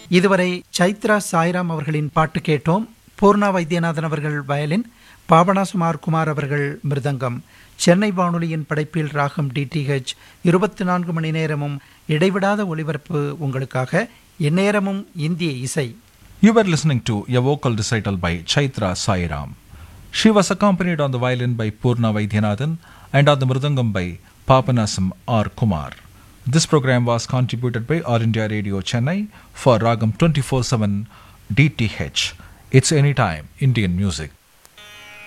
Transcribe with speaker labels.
Speaker 1: இதுவரை சைத்ரா சாய்ராம் அவர்களின் பாட்டு கேட்டோம். பூர்ணா வைத்தியநாதன் அவர்கள் வயலின், பாபநாசம் ஆர் குமார் அவர்கள் மிருதங்கம். சென்னை வானொலியின் படைப்பில் ராகம் டிடிஹெச் 24 மணி நேரமும் இடைவிடாத ஒலிபரப்பு உங்களுக்காக. எந்நேரமும் இந்திய இசை.
Speaker 2: You were listening to a vocal recital by Chaitra Sairam. She was accompanied on the violin by Purna Vaidyanathan and on the mridangam by Papanasam R. Kumar. This program was contributed by All India Radio Chennai for Ragam 24/7 DTH. It's anytime Indian music.